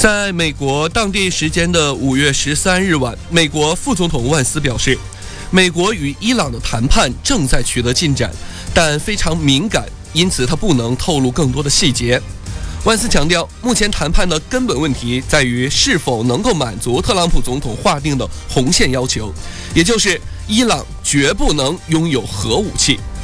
在美国当地时间的5月13日晚，美国副总统万斯表示，美国与伊朗的谈判正在取得进展，但非常敏感，因此他不能透露更多的细节。万斯强调，目前谈判的根本问题在于是否能够满足特朗普总统划定的红线要求，也就是伊朗绝不能拥有核武器。